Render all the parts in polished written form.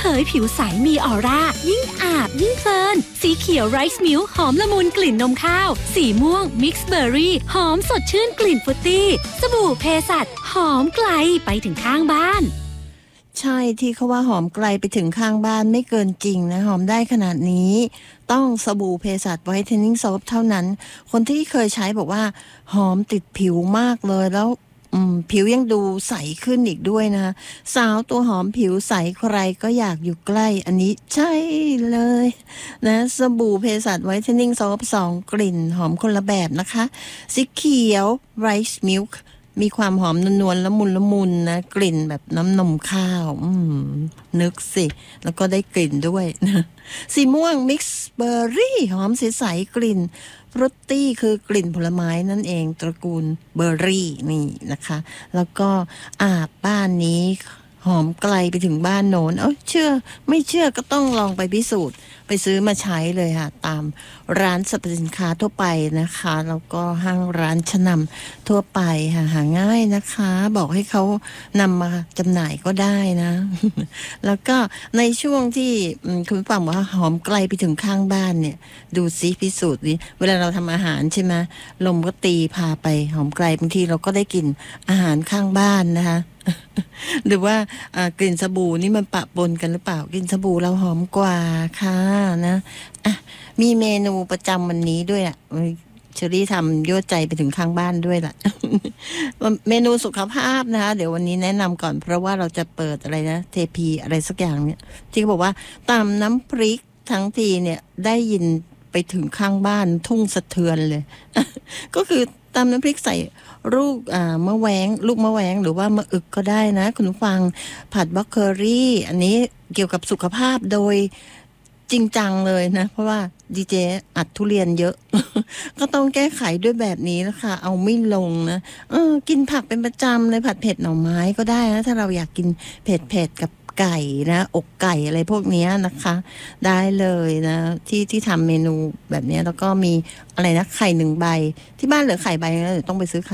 ยผิวใสมีออร่ายิ่งอาบยิ่งเพลินสีเขียวไรซ์มิลค์หอมละมุนกลิ่นนมข้าวสีม่วงมิกซ์เบอร์รี่หอมสดชื่นกลิ่นฟรุตตี้สบู่เพสัชหอมไกลไปถึงข้างบ้านใช่ที่เขาว่าหอมไกลไปถึงข้างบ้านไม่เกินจริงนะหอมได้ขนาดนี้ต้องสบู่เภสัชไวท์เทนนิ่งโซปเท่านั้นคนที่เคยใช้บอกว่าหอมติดผิวมากเลยแล้วผิวยังดูใสขึ้นอีกด้วยนะสาวตัวหอมผิวใสใครก็อยากอยู่ใกล้อันนี้ใช่เลยนะสบู่เภสัชไวท์เทนนิ่งโซป2กลิ่นหอมคนละแบบนะคะสีเขียวไรซ์มิลค์มีความหอมนวลๆละมุนนะกลิ่นแบบน้ำนมข้าวนึกสิแล้วก็ได้กลิ่นด้วยนะสีม่วงมิกซ์เบอร์รี่หอมใสๆกลิ่นฟรุตตี้คือกลิ่นผลไม้นั่นเองตระกูลเบอร์รี่นี่นะคะแล้วก็บ้านนี้หอมไกลไปถึงบ้านโน้นเชื่อไม่เชื่อก็ต้องลองไปพิสูจน์ไปซื้อมาใช้เลยค่ะตามร้านสรรพสินค้าทั่วไปนะคะแล้วก็ห้างร้านชั้นนำทั่วไปค่ะหาง่ายนะคะบอกให้เขานำมาจำหน่ายก็ได้นะ แล้วก็ในช่วงที่คุณฟังบอกว่าหอมไกลไปถึงข้างบ้านเนี่ยดูซิพิสูจน์ดิเวลาเราทำอาหารใช่ไหมลมก็ตีพาไปหอมไกลบางทีเราก็ได้กลิ่นอาหารข้างบ้านนะคะหรือว่ากลิ่นสบู่นี่มันปะปนกันหรือเปล่ากลิ่นสบู่เราหอมกว่าค่ะนะมีเมนูประจำวันนี้ด้วยเชอรี่ทำยั่วใจไปถึงข้างบ้านด้วยล่ะ เมนูสุขภาพนะคะเดี๋ยววันนี้แนะนำก่อนเพราะว่าเราจะเปิดอะไรนะเทพีอะไรสักอย่างเนี่ยที่เขาบอกว่าตำน้ำพริกทั้งทีเนี่ยได้ยินไปถึงข้างบ้านทุ่งสะเทือนเลย ก็คือตำน้ำพริกใส่ลูกมะแวงลูกมะแวงหรือว่ามะอึกก็ได้นะคุณฟังผัดบล็อกเคอรี่อันนี้เกี่ยวกับสุขภาพโดยจริงจังเลยนะเพราะว่าดีเจอัดทุเรียนเยอะ ก็ต้องแก้ไขด้วยแบบนี้นะคะเอาไม่ลงนะกินผักเป็นประจำเลยผัดเผ็ดหน่อไม้ก็ได้นะถ้าเราอยากกินเผ็ดกับไก่นะอกไก่อะไรพวกนี้นะคะได้เลยนะที่ทำเมนูแบบนี้แล้วก็มีอะไรนะไข่1 ใบที่บ้านเหลือไข่ใบนึงแล้วต้องไปซื้อไข่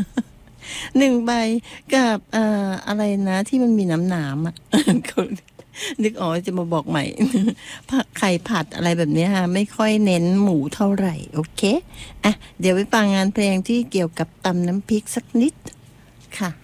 1 ใบกับอะไรนะที่มันมีน้ำอ่ะ นึกออกจะมาบอกใหม่ ไข่ผัดอะไรแบบนี้ค่ะไม่ค่อยเน้นหมูเท่าไหร่โอเคเดี๋ยวไปฟังงานเพลงที่เกี่ยวกับตำน้ำพริกสักนิดค่ะ